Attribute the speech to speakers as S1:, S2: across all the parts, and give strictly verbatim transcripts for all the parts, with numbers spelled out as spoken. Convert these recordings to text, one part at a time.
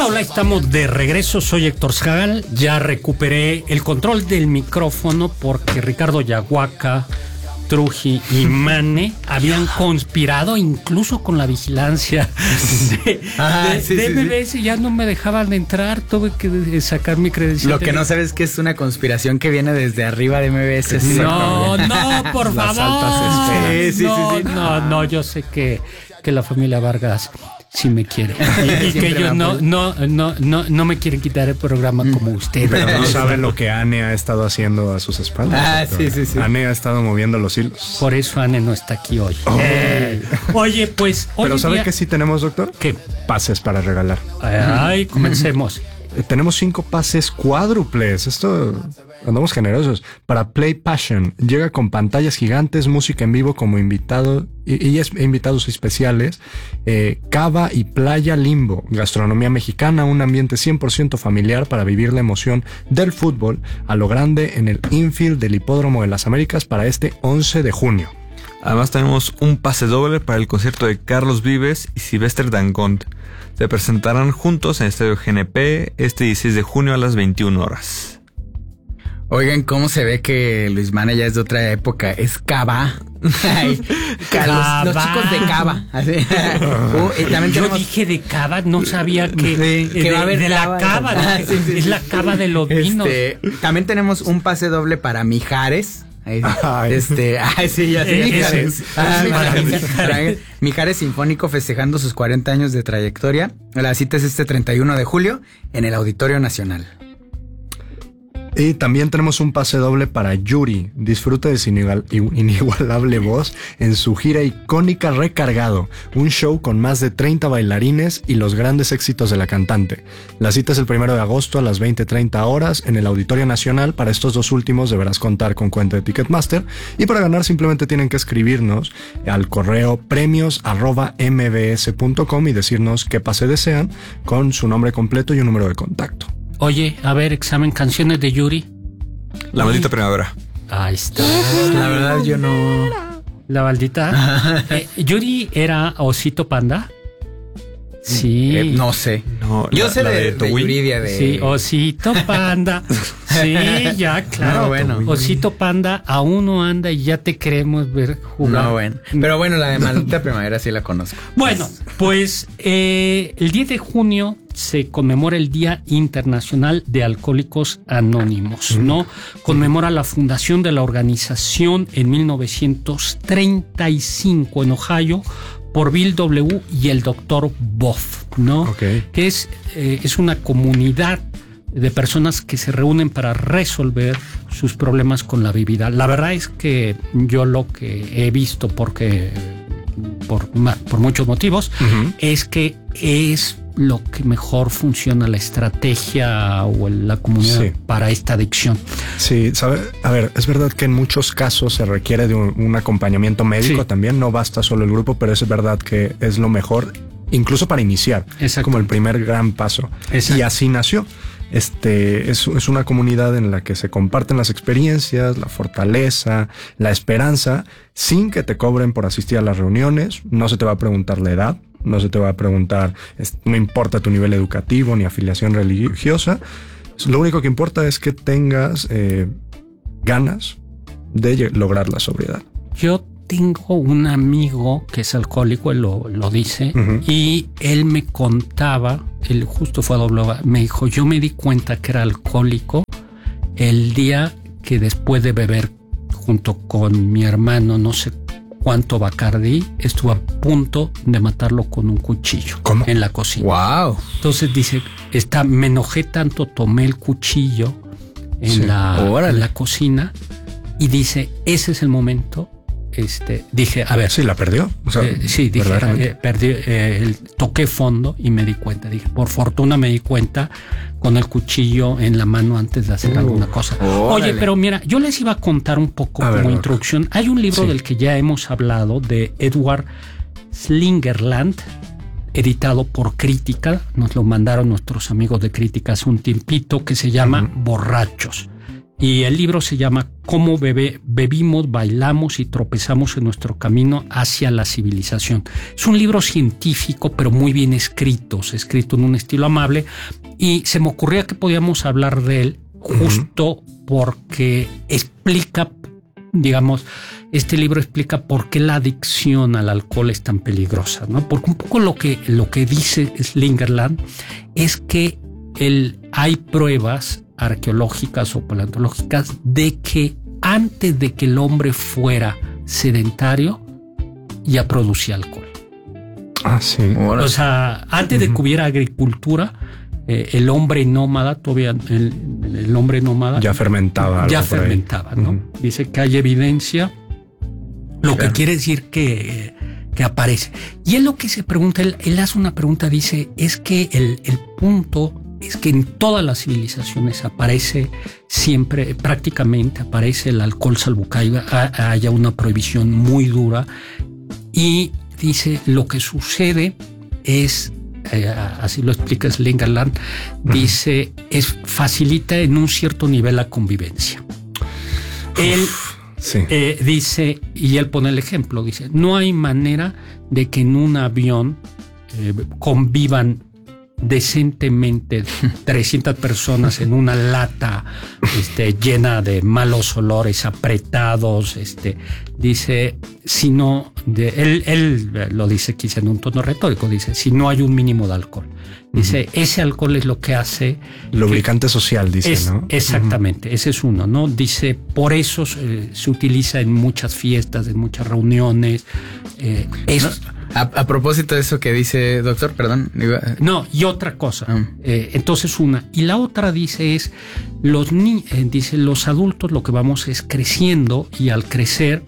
S1: Hola, hola, estamos de regreso. Soy Héctor Zagal. Ya recuperé el control del micrófono porque Ricardo Yahuaca, Truji y Mane habían conspirado incluso con la vigilancia de,
S2: ah,
S1: de,
S2: sí,
S1: de
S2: sí,
S1: M B S. Sí. Ya no me dejaban entrar, tuve que sacar mi credencial.
S2: Lo que no sabes es que es una conspiración que viene desde arriba de M B S.
S1: No, no, por favor.
S2: Sí, sí,
S1: no,
S2: sí, sí.
S1: no, no, yo sé que, que la familia Vargas sí me quiere. Y, y que ellos no, no, no, no, no me quieren quitar el programa como ustedes.
S3: Pero no saben lo que Anne ha estado haciendo a sus espaldas.
S2: Ah, sí, sí, sí.
S3: Anne ha estado moviendo los hilos.
S1: Por eso Anne no está aquí hoy.
S3: Oh.
S1: Eh, oye, pues.
S3: Pero ¿sabe
S1: día...
S3: qué sí tenemos, doctor?
S1: ¿Qué?
S3: Pases para regalar.
S1: Ay, comencemos.
S3: Tenemos cinco pases cuádruples. Esto, andamos generosos. Para Play Passion. Llega con pantallas gigantes, música en vivo como invitado y, y es, invitados especiales. Eh, Cava y Playa Limbo. Gastronomía mexicana, un ambiente cien por ciento familiar para vivir la emoción del fútbol a lo grande en el infield del Hipódromo de las Américas para este once de junio.
S4: Además tenemos un pase doble para el concierto de Carlos Vives y Sylvester Dangond. Se presentarán juntos en el Estadio G N P este dieciséis de junio a las veintiuna horas.
S2: Oigan, ¿cómo se ve que Luis Mane ya es de otra época? Es Cava. Ay,
S1: Cava.
S2: Los, los chicos de Cava. Así. Uh, y también
S1: Yo
S2: tenemos...
S1: dije de Cava, no sabía que,
S2: sí, que
S1: de,
S2: va a haber
S1: de la Cava.
S2: Ah, sí, sí,
S1: es
S2: sí.
S1: la Cava de los vinos.
S2: Este, también tenemos un pase doble para Mijares. Ay, este, ay, sí, ya sé.
S1: Eh,
S2: Mijares.
S1: ese,
S2: Ah,
S1: ese,
S2: Mijares.
S1: Mijares.
S2: Mijares Sinfónico festejando sus cuarenta años de trayectoria. La cita es este treinta y uno de julio en el Auditorio Nacional.
S3: Y también tenemos un pase doble para Yuri. Disfruta de su inigual, inigualable voz en su gira icónica Recargado, un show con más de treinta bailarines y los grandes éxitos de la cantante. La cita es el primero de agosto a las veinte treinta horas en el Auditorio Nacional. Para estos dos últimos deberás contar con cuenta de Ticketmaster y para ganar simplemente tienen que escribirnos al correo premios arroba m b s punto com y decirnos qué pase desean con su nombre completo y un número de contacto.
S1: Oye, a ver, examen canciones de Yuri.
S4: La maldita primavera.
S1: Ahí está.
S2: La verdad yo no...
S1: La maldita. Eh, Yuri era Osito Panda. Sí.
S2: Eh, no sé.
S4: No,
S2: yo
S4: la,
S2: sé
S4: la
S2: de,
S4: de,
S2: de Yuridia de...
S1: Sí, Osito Panda. Sí, ya, claro.
S2: No, bueno.
S1: Osito Panda aún no anda y ya te queremos ver jugar.
S2: No, bueno. Pero bueno, la de Maldita Primavera sí la conozco.
S1: Bueno, pues eh, el diez de junio se conmemora el Día Internacional de Alcohólicos Anónimos, ¿no? Conmemora la fundación de la organización en mil novecientos treinta y cinco en Ohio por Bill W. y el doctor Boff, ¿no?
S3: Okay.
S1: Que es, eh, es una comunidad de personas que se reúnen para resolver sus problemas con la bebida. La verdad es que yo lo que he visto, porque por, por muchos motivos, uh-huh. es que es lo que mejor funciona la estrategia o la comunidad sí. para esta adicción.
S3: Sí, sabe, a ver, es verdad que en muchos casos se requiere de un, un acompañamiento médico sí. también, no basta solo el grupo, pero es verdad que es lo mejor, incluso para iniciar, como el primer gran paso. Exacto. Y así nació. Este es, es una comunidad en la que se comparten las experiencias, la fortaleza, la esperanza, sin que te cobren por asistir a las reuniones. No se te va a preguntar la edad, no se te va a preguntar, no importa tu nivel educativo ni afiliación religiosa. Lo único que importa es que tengas eh, ganas de lograr la sobriedad.
S1: Yo tengo un amigo que es alcohólico, él lo, lo dice, uh-huh. y él me contaba, él justo fue a W, me dijo, yo me di cuenta que era alcohólico el día que después de beber junto con mi hermano, no sé cuánto Bacardí, estuvo a punto de matarlo con un cuchillo.
S3: ¿Cómo?
S1: En la cocina.
S2: Wow.
S1: Entonces dice, está, me enojé tanto, tomé el cuchillo en, sí. la, en la cocina y dice, ese es el momento. Este, dije, a ver.
S3: Sí, la perdió. O sea,
S1: eh, sí, dije, eh, perdí, eh, el, toqué fondo y me di cuenta. Dije, por fortuna me di cuenta con el cuchillo en la mano antes de hacer uh, alguna cosa. Órale. Oye, pero mira, yo les iba a contar un poco a como ver, introducción. Hay un libro sí. del que ya hemos hablado, de Edward Slingerland, editado por Crítica. Nos lo mandaron nuestros amigos de Crítica hace un tiempito, que se llama uh-huh. Borrachos. Y el libro se llama Cómo bebe, bebimos, bailamos y tropezamos en nuestro camino hacia la civilización. Es un libro científico, pero muy bien escrito, escrito en un estilo amable. Y se me ocurría que podíamos hablar de él justo uh-huh. porque explica, digamos, este libro explica por qué la adicción al alcohol es tan peligrosa, ¿no? Porque un poco lo que, lo que dice Slingerland es que el, hay pruebas arqueológicas o paleontológicas de que antes de que el hombre fuera sedentario ya producía alcohol.
S3: Ah, sí.
S1: O sea, antes uh-huh. de que hubiera agricultura, eh, el hombre nómada, todavía el, el hombre nómada
S3: ya fermentaba.
S1: Ya fermentaba, ¿no? Uh-huh. Dice que hay evidencia, lo claro. que quiere decir que, que aparece. Y él lo que se pregunta, él, él hace una pregunta, dice, es que el, el punto es que en todas las civilizaciones aparece siempre, prácticamente aparece el alcohol, salvo que haya, haya una prohibición muy dura. Y dice, lo que sucede es, eh, así lo explica Slingerland, dice, es, facilita en un cierto nivel la convivencia. Uf, él sí. eh, dice, y él pone el ejemplo, dice, no hay manera de que en un avión eh, convivan decentemente trescientas personas en una lata este, llena de malos olores apretados, este, dice, si no, de, él, él lo dice quizá en un tono retórico, dice, si no hay un mínimo de alcohol. Dice, uh-huh. ese alcohol es lo que hace...
S3: Lubricante social, dice,
S1: es,
S3: ¿no?
S1: Exactamente, uh-huh. ese es uno, ¿no? Dice, por eso eh, se utiliza en muchas fiestas, en muchas reuniones. Eh, es,
S2: no, a, a propósito de eso que dice, doctor, perdón. Iba...
S1: No, y otra cosa. Uh-huh. Eh, entonces una. Y la otra dice es, los, ni, eh, dice, los adultos lo que vamos es creciendo y al crecer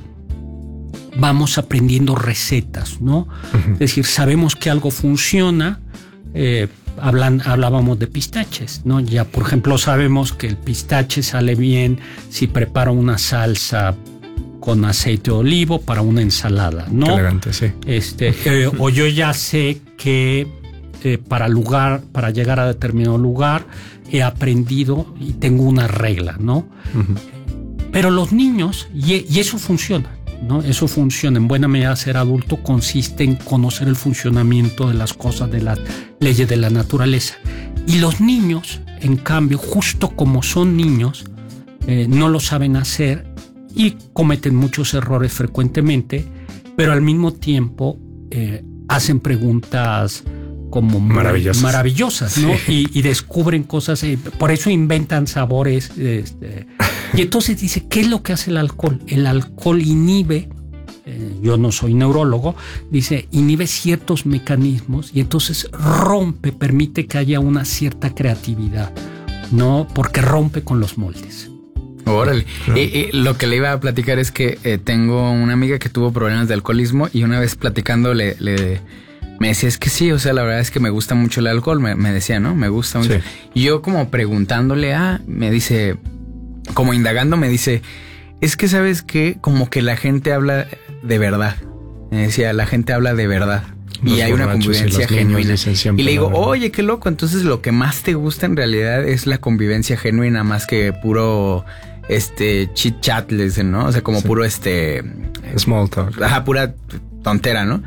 S1: vamos aprendiendo recetas, ¿no? Uh-huh. Es decir, sabemos que algo funciona. Eh, hablan, hablábamos de pistaches, ¿no? Ya, por ejemplo, sabemos que el pistache sale bien si preparo una salsa con aceite de olivo para una ensalada, ¿no?
S3: Qué elegante, sí.
S1: Este, eh, o yo ya sé que eh, para lugar, para llegar a determinado lugar he aprendido y tengo una regla, ¿no? Uh-huh. Pero los niños, y, y eso funciona, ¿no? Eso funciona. En buena medida, ser adulto consiste en conocer el funcionamiento de las cosas, de las leyes de la naturaleza. Y los niños, en cambio, justo como son niños, eh, no lo saben hacer y cometen muchos errores frecuentemente, pero al mismo tiempo eh, hacen preguntas como maravillosas, maravillosas, ¿no? Sí. Y, y descubren cosas, eh, por eso inventan sabores. Este, y entonces dice, ¿qué es lo que hace el alcohol? El alcohol inhibe, eh, yo no soy neurólogo, dice, inhibe ciertos mecanismos y entonces rompe, permite que haya una cierta creatividad, ¿no? Porque rompe con los moldes.
S2: Órale. Claro. Y, y lo que le iba a platicar es que eh, tengo una amiga que tuvo problemas de alcoholismo y una vez platicando le... le me decía, es que sí, o sea, la verdad es que me gusta mucho el alcohol, me, me decía, ¿no? Me gusta mucho. Sí. Y yo como preguntándole, ah, me dice, como indagando, me dice, es que sabes que como que la gente habla de verdad. Me decía, la gente habla de verdad. Los y hay una convivencia genuina. Y le digo, oye, qué loco, entonces lo que más te gusta en realidad es la convivencia genuina, más que puro... este chit chat, le dicen, ¿no? O sea, como sí. puro este...
S3: small talk.
S2: Ajá, pura tontera, ¿no?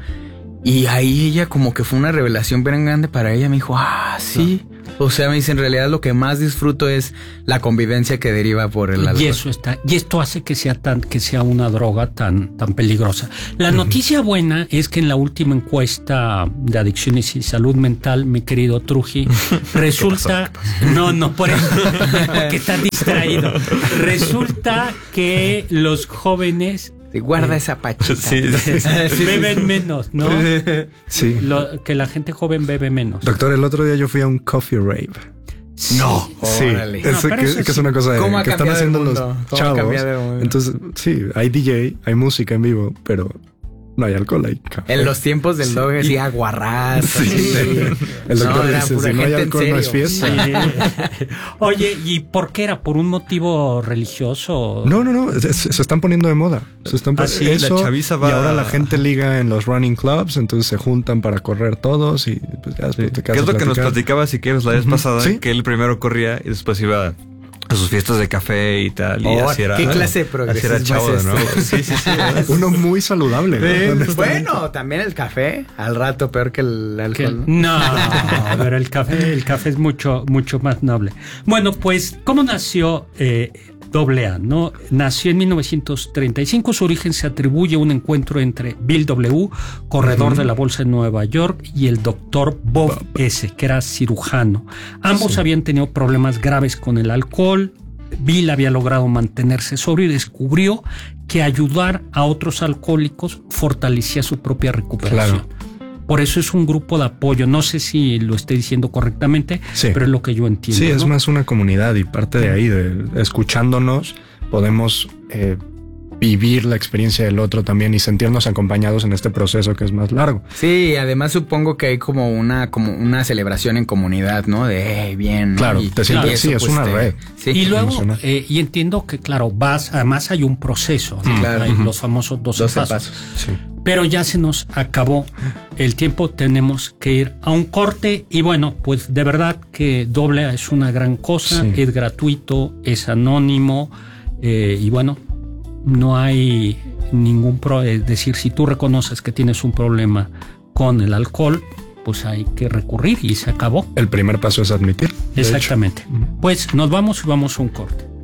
S2: Y ahí ella como que fue una revelación bien grande para ella. Me dijo, ah, sí. O sea, me dice, en realidad lo que más disfruto es la convivencia que deriva por el alcohol.
S1: Y eso está, y esto hace que sea tan, que sea una droga tan, tan peligrosa. La uh-huh. noticia buena es que en la última encuesta de adicciones y salud mental, mi querido Truji, resulta, no, no por eso, porque está distraído. Resulta que los jóvenes
S2: guarda esa pachita.
S1: Sí, sí, sí. Beben menos, ¿no?
S3: Sí.
S1: Lo, que la gente joven bebe menos.
S3: Doctor, el otro día yo fui a un coffee rave.
S2: No.
S3: Sí.
S2: Órale.
S3: Es,
S1: no,
S3: que,
S1: eso
S3: que es una cosa de, que están haciendo los chavos. Entonces, sí, hay D J, hay música en vivo, pero no hay alcohol, hay café.
S2: En los tiempos del sí. dog decía aguarrás. Sí.
S3: Sí. El doctor no, dice, si no hay alcohol no es fiesta.
S1: Sí. Oye, ¿y por qué era? ¿Por un motivo religioso?
S3: No, no, no, se, se están poniendo de moda. Se están
S4: ah, sí,
S3: eso,
S4: la chaviza va...
S3: Y ahora la gente liga en los running clubs, entonces se juntan para correr todos y pues ya
S4: sí. te ¿Qué es lo que nos platicaba, si quieres, la vez uh-huh. pasada?
S3: ¿Sí?
S4: Que él primero corría y después iba a sus sus fiestas de café y tal.
S2: Oh,
S4: y así era,
S2: ¿qué
S4: ¿no?
S2: clase de progresismo
S4: así era chavo,
S2: es
S4: ¿no?
S2: este?
S4: Sí, sí, sí.
S3: Uno muy saludable. ¿no?
S2: Sí, bueno, también el café, al rato peor que el alcohol.
S1: Que, no, pero el café, el café es mucho, mucho más noble. Bueno, pues, ¿cómo nació eh, doble A? ¿No? Nació en mil novecientos treinta y cinco. Su origen se atribuye a un encuentro entre Bill W., corredor uh-huh. de la bolsa de Nueva York, y el doctor Bob, Bob. S., que era cirujano. Ambos sí. habían tenido problemas graves con el alcohol. Bill había logrado mantenerse sobrio y descubrió que ayudar a otros alcohólicos fortalecía su propia recuperación. Claro. Por eso es un grupo de apoyo. No sé si lo estoy diciendo correctamente, sí. pero es lo que yo entiendo.
S3: Sí,
S1: ¿no?
S3: Es más una comunidad y parte de ahí, de, escuchándonos, podemos eh, vivir la experiencia del otro también y sentirnos acompañados en este proceso que es más largo.
S2: Sí, además supongo que hay como una como una celebración en comunidad, ¿no? De hey, bien.
S3: Claro,
S2: y,
S3: te sientes,
S2: y
S3: sí, es
S2: pues
S3: una
S2: te,
S3: red.
S2: Sí.
S1: Y luego, eh, y entiendo que, claro, vas, además hay un proceso,
S2: sí,
S1: ¿no?
S2: Claro.
S1: Hay uh-huh. los famosos doce, doce pasos. pasos.
S3: Sí.
S1: Pero ya se nos acabó el tiempo, tenemos que ir a un corte y bueno, pues de verdad que doble A es una gran cosa, sí. es gratuito, es anónimo eh, y bueno, no hay ningún problema, es decir, si tú reconoces que tienes un problema con el alcohol, pues hay que recurrir y se acabó.
S3: El primer paso es admitir.
S1: Exactamente. Pues nos vamos y vamos a un corte.